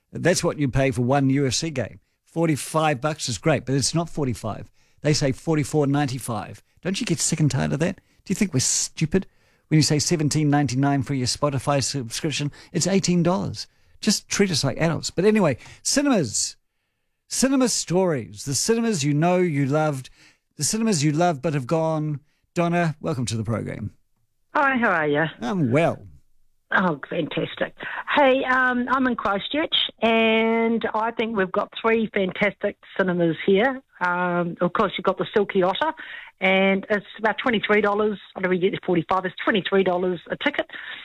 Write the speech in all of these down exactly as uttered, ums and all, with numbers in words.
That's what you pay for one U F C game. forty-five bucks is great, but it's not forty-five. They say forty-four ninety-five. Don't you get sick and tired of that? Do you think we're stupid? When you say seventeen ninety-nine for your Spotify subscription, it's eighteen dollars. Just treat us like adults. But anyway, cinemas. Cinema stories. The cinemas you know you loved. The cinemas you love but have gone. Donna, welcome to the program. Hi, how are you? I'm well. Oh, fantastic. Hey, um, I'm in Christchurch, and I think we've got three fantastic cinemas here. Um, of course, you've got the Silky Otter, and it's about twenty-three dollars. I don't know, you get forty-five dollars. It's twenty-three dollars a ticket.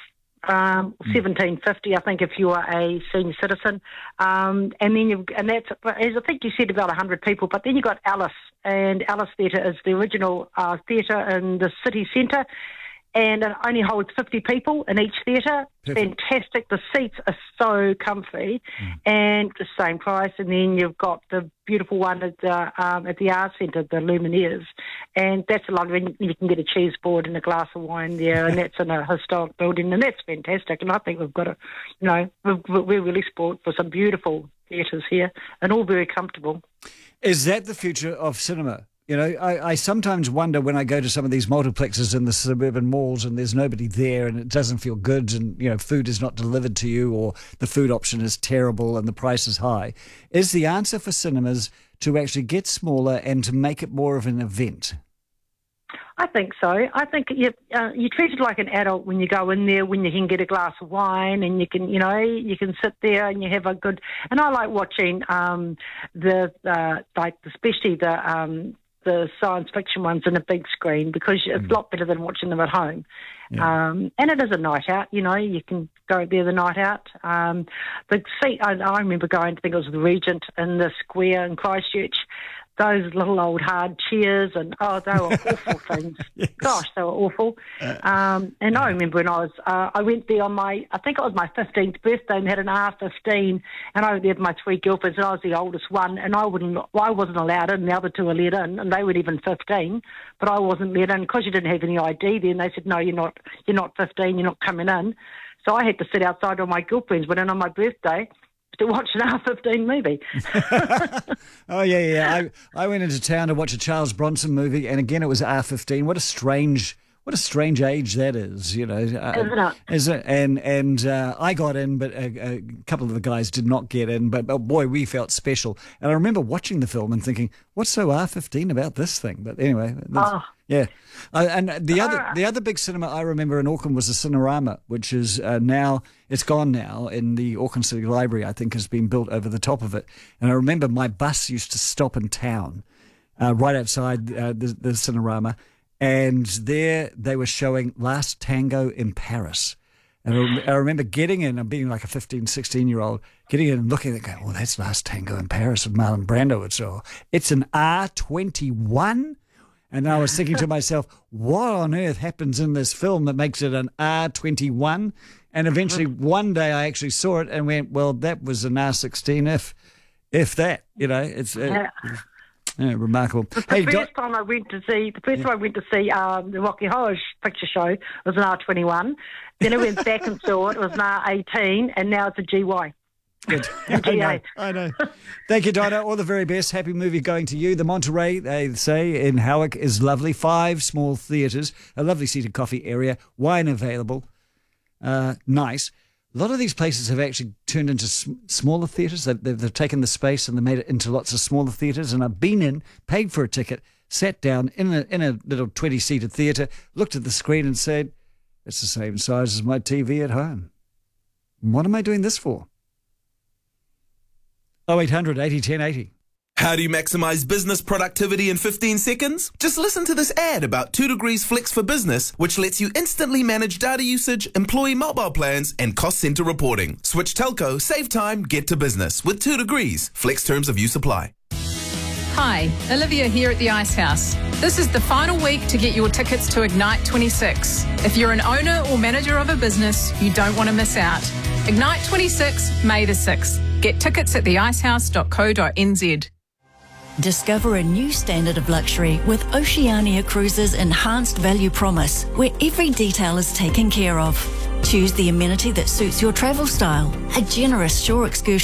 Um, seventeen fifty, I think, if you are a senior citizen. Um, and then you've, and that's, as I think you said, about one hundred people. But then you've got Alice, and Alice Theatre is the original uh, theatre in the city centre. And it only holds fifty people in each theatre. Fantastic. The seats are so comfy, mm. and the same price. And then you've got the beautiful one at the um, at the Arts Centre, the Lumineers, and that's a lovely. You can get a cheese board and a glass of wine there, and that's in a historic building, and that's fantastic. And I think we've got a, you know, we've, we're really spoiled for some beautiful theatres here, and all very comfortable. Is that the future of cinema? You know, I, I sometimes wonder when I go to some of these multiplexes in the suburban malls and there's nobody there and it doesn't feel good and, you know, food is not delivered to you or the food option is terrible and the price is high. Is the answer for cinemas to actually get smaller and to make it more of an event? I think so. I think you uh, you treat it like an adult when you go in there, when you can get a glass of wine and you can, you know, you can sit there and you have a good. And I like watching um, the uh, like especially the. Um, the science fiction ones in a big screen because it's mm. a lot better than watching them at home. Yeah. Um, and it is a night out, you know, you can go there the night out. Um, the seat, I, I remember going, I think it was the Regent in the square in Christchurch, those little old hard chairs and, oh, they were awful things. Yes. Gosh, they were awful. Uh, um, and I remember when I was, uh, I went there on my, I think it was my fifteenth birthday and had an R fifteen and I went there with my three girlfriends and I was the oldest one and I wouldn't, I wasn't allowed in, the other two were let in and they weren't even fifteen, but I wasn't let in because you didn't have any I D then. They said, no, you're not, you're not fifteen, you're not coming in. So I had to sit outside on my girlfriends, but then on my birthday, to watch an R fifteen movie. Oh, yeah, yeah. I, I went into town to watch a Charles Bronson movie, and again, it was R fifteen. What a strange... What a strange age that is, you know. Uh, Isn't it? Is it? And and uh, I got in, but a, a couple of the guys did not get in. But oh boy, we felt special. And I remember watching the film and thinking, "What's so R fifteen about this thing?" But anyway, oh. yeah. Uh, and the other the other big cinema I remember in Auckland was the Cinerama, which is uh, now it's gone now in the Auckland City Library. I think has been built over the top of it. And I remember my bus used to stop in town, uh, right outside uh, the, the Cinerama. And there they were showing Last Tango in Paris. And I, rem- I remember getting in and being like a fifteen, sixteen-year-old, getting in and looking at it going, well, that's Last Tango in Paris with Marlon Brando. It's, all, it's an R twenty-one? And I was thinking to myself, what on earth happens in this film that makes it an R twenty-one? And eventually one day I actually saw it and went, well, that was an R sixteen if if that, you know. It's uh, yeah, remarkable. The hey, first do- time I went to see the first yeah. time I went to see um, the Rocky Horror Picture Show was an R twenty-one. Then I went back and saw it. It was an R eighteen, and now it's a G Y. Good. I know. I know. Thank you, Donna. All the very best. Happy movie going to you. The Monterey, they say, in Howick is lovely. Five small theatres, a lovely seated coffee area, wine available. Uh, nice. A lot of these places have actually turned into sm- smaller theatres. They've, they've, they've taken the space and they made it into lots of smaller theatres. And I've been in, paid for a ticket, sat down in a, in a little twenty-seated theatre, looked at the screen and said, it's the same size as my T V at home. What am I doing this for? oh eight hundred eighty ten eighty. How do you maximize business productivity in fifteen seconds? Just listen to this ad about two degrees Flex for Business, which lets you instantly manage data usage, employee mobile plans, and cost center reporting. Switch telco, save time, get to business with two degrees. Flex terms of use apply. Hi, Olivia here at the Ice House. This is the final week to get your tickets to Ignite twenty-six. If you're an owner or manager of a business, you don't want to miss out. Ignite twenty-six, May the sixth. Get tickets at the icehouse dot co dot n z. Discover a new standard of luxury with Oceania Cruises' enhanced value promise, where every detail is taken care of. Choose the amenity that suits your travel style. A generous shore excursion